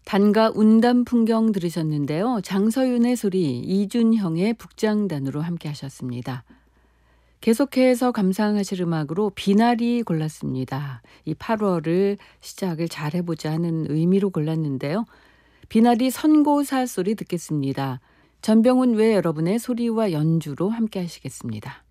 단가 운담 풍경 들으셨는데요. 장서윤의 소리, 이준형의 북장단으로 함께 하셨습니다. 계속해서 감상하실 음악으로 비나리 골랐습니다. 이 8월을 시작을 잘 해보자 하는 의미로 골랐는데요. 비나리 선고사 소리 듣겠습니다. 전병훈 외 여러분의 소리와 연주로 함께 하시겠습니다.